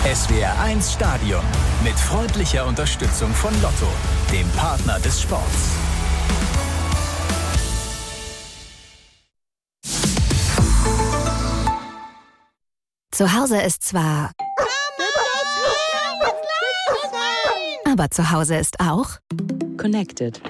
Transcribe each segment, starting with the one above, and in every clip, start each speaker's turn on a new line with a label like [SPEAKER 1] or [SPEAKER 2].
[SPEAKER 1] SWR1 Stadion mit freundlicher Unterstützung von Lotto, dem Partner des Sports.
[SPEAKER 2] Zu Hause ist zwar... Aber zu Hause ist auch...
[SPEAKER 3] Connected.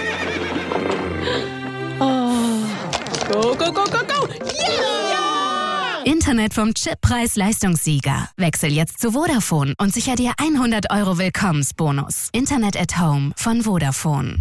[SPEAKER 3] Oh. Go, go, go, go, go!
[SPEAKER 2] Yeah! Internet vom Chip Preis-Leistungssieger. Wechsel jetzt zu Vodafone und sicher dir 100 € Willkommensbonus. Internet at Home von Vodafone.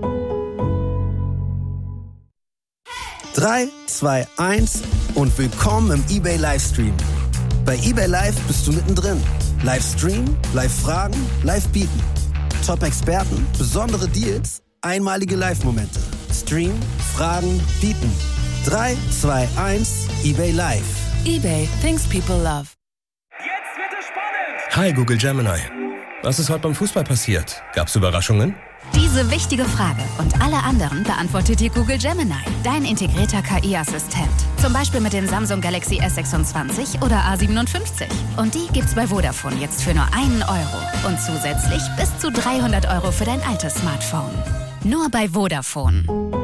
[SPEAKER 4] 3, 2, 1 und willkommen im eBay Livestream. Bei eBay Live bist du mittendrin. Livestream, Live-Fragen, Live-Bieten. Top-Experten, besondere Deals, einmalige Live-Momente. Stream, Fragen, Bieten. 3, 2, 1, eBay Live.
[SPEAKER 3] eBay, things people love.
[SPEAKER 5] Jetzt wird es spannend!
[SPEAKER 6] Hi Google Gemini. Was ist heute beim Fußball passiert? Gab's Überraschungen?
[SPEAKER 2] Diese wichtige Frage und alle anderen beantwortet dir Google Gemini, dein integrierter KI-Assistent. Zum Beispiel mit den Samsung Galaxy S26 oder A57. Und die gibt's bei Vodafone jetzt für nur 1 €. Und zusätzlich bis zu 300 € für dein altes Smartphone. Nur bei Vodafone.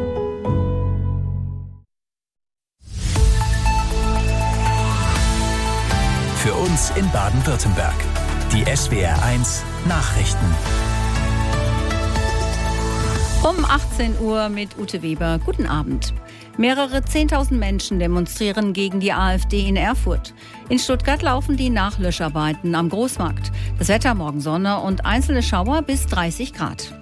[SPEAKER 1] Für uns in Baden-Württemberg. Die SWR1 Nachrichten.
[SPEAKER 7] Um 18 Uhr mit Ute Weber. Guten Abend. Mehrere 10.000 Menschen demonstrieren gegen die AfD in Erfurt. In Stuttgart laufen die Nachlöscharbeiten am Großmarkt. Das Wetter morgen Sonne und einzelne Schauer bis 30 Grad.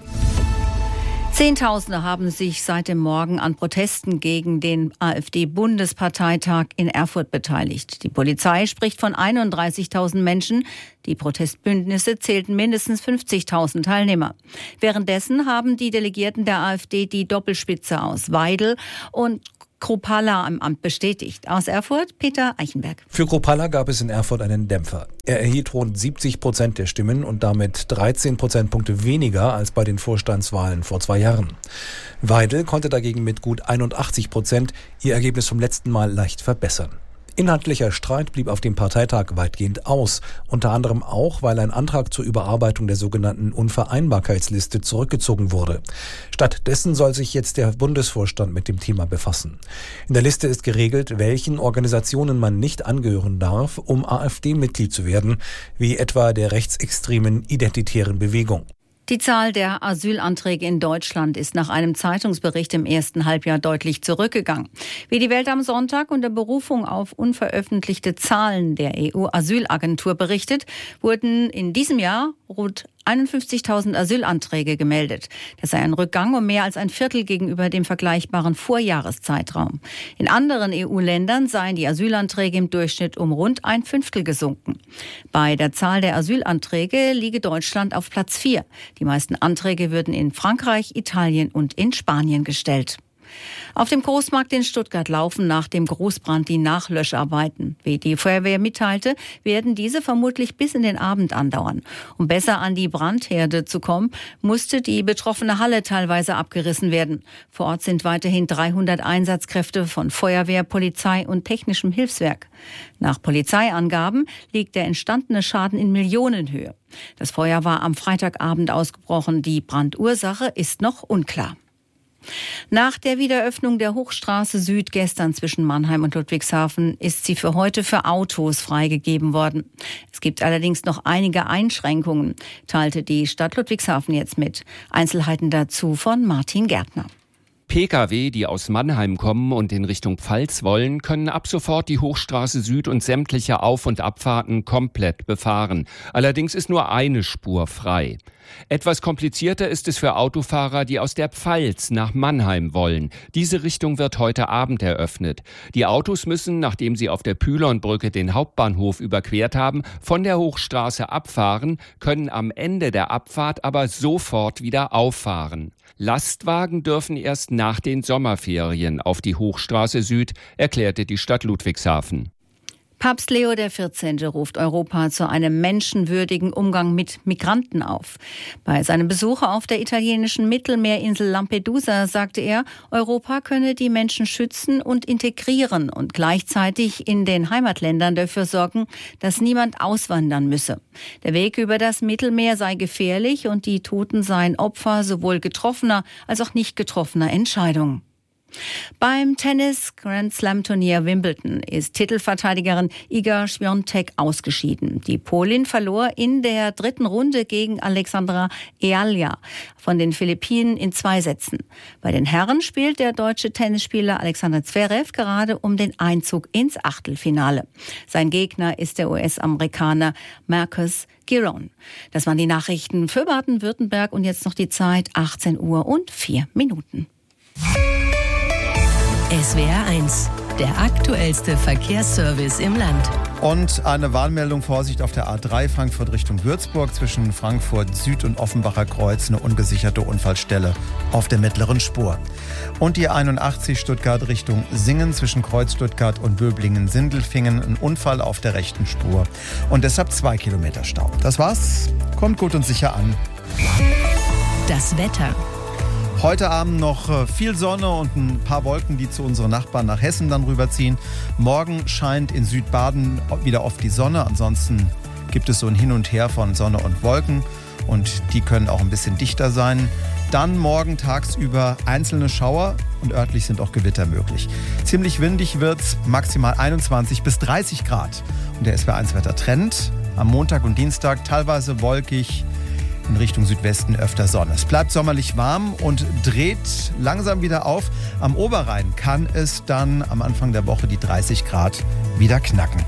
[SPEAKER 7] Zehntausende haben sich seit dem Morgen an Protesten gegen den AfD-Bundesparteitag in Erfurt beteiligt. Die Polizei spricht von 31.000 Menschen. Die Protestbündnisse zählten mindestens 50.000 Teilnehmer. Währenddessen haben die Delegierten der AfD die Doppelspitze aus Weidel und Kruppalla im Amt bestätigt. Aus Erfurt, Peter Eichenberg.
[SPEAKER 8] Für Kruppalla gab es in Erfurt einen Dämpfer. Er erhielt rund 70% der Stimmen und damit 13 Prozentpunkte weniger als bei den Vorstandswahlen vor 2 Jahren. Weidel konnte dagegen mit gut 81% ihr Ergebnis vom letzten Mal leicht verbessern. Inhaltlicher Streit blieb auf dem Parteitag weitgehend aus, unter anderem auch, weil ein Antrag zur Überarbeitung der sogenannten Unvereinbarkeitsliste zurückgezogen wurde. Stattdessen soll sich jetzt der Bundesvorstand mit dem Thema befassen. In der Liste ist geregelt, welchen Organisationen man nicht angehören darf, um AfD-Mitglied zu werden, wie etwa der rechtsextremen Identitären Bewegung.
[SPEAKER 7] Die Zahl der Asylanträge in Deutschland ist nach einem Zeitungsbericht im ersten Halbjahr deutlich zurückgegangen. Wie die Welt am Sonntag unter Berufung auf unveröffentlichte Zahlen der EU-Asylagentur berichtet, wurden in diesem Jahr rund 51.000 Asylanträge gemeldet. Das sei ein Rückgang um mehr als ein Viertel gegenüber dem vergleichbaren Vorjahreszeitraum. In anderen EU-Ländern seien die Asylanträge im Durchschnitt um rund ein Fünftel gesunken. Bei der Zahl der Asylanträge liege Deutschland auf Platz 4. Die meisten Anträge würden in Frankreich, Italien und in Spanien gestellt. Auf dem Großmarkt in Stuttgart laufen nach dem Großbrand die Nachlöscharbeiten. Wie die Feuerwehr mitteilte, werden diese vermutlich bis in den Abend andauern. Um besser an die Brandherde zu kommen, musste die betroffene Halle teilweise abgerissen werden. Vor Ort sind weiterhin 300 Einsatzkräfte von Feuerwehr, Polizei und technischem Hilfswerk. Nach Polizeiangaben liegt der entstandene Schaden in Millionenhöhe. Das Feuer war am Freitagabend ausgebrochen. Die Brandursache ist noch unklar. Nach der Wiederöffnung der Hochstraße Süd gestern zwischen Mannheim und Ludwigshafen ist sie für heute für Autos freigegeben worden. Es gibt allerdings noch einige Einschränkungen, teilte die Stadt Ludwigshafen jetzt mit. Einzelheiten dazu von Martin Gärtner.
[SPEAKER 9] Pkw, die aus Mannheim kommen und in Richtung Pfalz wollen, können ab sofort die Hochstraße Süd und sämtliche Auf- und Abfahrten komplett befahren. Allerdings ist nur eine Spur frei. Etwas komplizierter ist es für Autofahrer, die aus der Pfalz nach Mannheim wollen. Diese Richtung wird heute Abend eröffnet. Die Autos müssen, nachdem sie auf der Pylonbrücke den Hauptbahnhof überquert haben, von der Hochstraße abfahren, können am Ende der Abfahrt aber sofort wieder auffahren. Lastwagen dürfen erst nach den Sommerferien auf die Hochstraße Süd, erklärte die Stadt Ludwigshafen.
[SPEAKER 7] Papst Leo XIV. Ruft Europa zu einem menschenwürdigen Umgang mit Migranten auf. Bei seinem Besuch auf der italienischen Mittelmeerinsel Lampedusa sagte er, Europa könne die Menschen schützen und integrieren und gleichzeitig in den Heimatländern dafür sorgen, dass niemand auswandern müsse. Der Weg über das Mittelmeer sei gefährlich und die Toten seien Opfer sowohl getroffener als auch nicht getroffener Entscheidungen. Beim Tennis-Grand-Slam-Turnier Wimbledon ist Titelverteidigerin Iga Świątek ausgeschieden. Die Polin verlor in der 3. Runde gegen Alexandra Ealia von den Philippinen in 2 Sätzen. Bei den Herren spielt der deutsche Tennisspieler Alexander Zverev gerade um den Einzug ins Achtelfinale. Sein Gegner ist der US-Amerikaner Marcus Giron. Das waren die Nachrichten für Baden-Württemberg und jetzt noch die Zeit 18:04 Minuten.
[SPEAKER 3] SWR 1, der aktuellste Verkehrsservice im Land.
[SPEAKER 10] Und eine Warnmeldung: Vorsicht auf der A3 Frankfurt Richtung Würzburg. Zwischen Frankfurt Süd und Offenbacher Kreuz eine ungesicherte Unfallstelle auf der mittleren Spur. Und die 81 Stuttgart Richtung Singen zwischen Kreuz Stuttgart und Böblingen-Sindelfingen. Ein Unfall auf der rechten Spur. Und deshalb 2 Kilometer Stau. Das war's. Kommt gut und sicher an.
[SPEAKER 3] Das Wetter.
[SPEAKER 10] Heute Abend noch viel Sonne und ein paar Wolken, die zu unseren Nachbarn nach Hessen dann rüberziehen. Morgen scheint in Südbaden wieder oft die Sonne. Ansonsten gibt es so ein Hin und Her von Sonne und Wolken. Und die können auch ein bisschen dichter sein. Dann morgen tagsüber einzelne Schauer und örtlich sind auch Gewitter möglich. Ziemlich windig wird's, maximal 21 bis 30 Grad. Und der SWR1-Wetter-Trend: am Montag und Dienstag teilweise wolkig, in Richtung Südwesten öfter Sonne. Es bleibt sommerlich warm und dreht langsam wieder auf. Am Oberrhein kann es dann am Anfang der Woche die 30 Grad wieder knacken.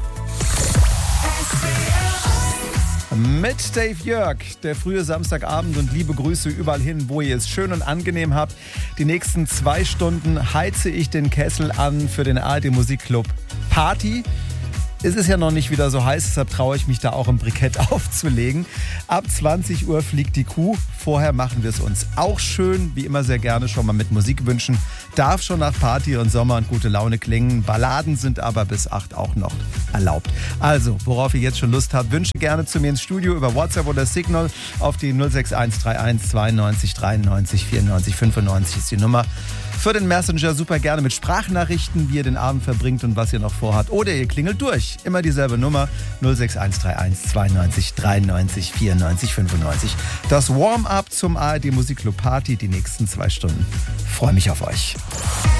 [SPEAKER 10] Mit Dave Jörg, der frühe Samstagabend, und liebe Grüße überall hin, wo ihr es schön und angenehm habt. Die nächsten 2 Stunden heize ich den Kessel an für den ARD Musikclub Party. Es ist ja noch nicht wieder so heiß, deshalb traue ich mich da auch im Brikett aufzulegen. Ab 20 Uhr fliegt die Kuh. Vorher machen wir es uns auch schön, wie immer sehr gerne schon mal mit Musikwünschen. Darf schon nach Party und Sommer und gute Laune klingen. Balladen sind aber bis 8 auch noch erlaubt. Also, worauf ihr jetzt schon Lust habt, Wünsche gerne zu mir ins Studio über WhatsApp oder Signal auf die 06131 92 93 94 95 ist die Nummer. Für den Messenger super gerne mit Sprachnachrichten, wie ihr den Abend verbringt und was ihr noch vorhabt. Oder ihr klingelt durch. Immer dieselbe Nummer: 06131 92 93 94 95. Das Warm-up zum ARD Musikclub Party, die nächsten 2 Stunden. Freue mich auf euch.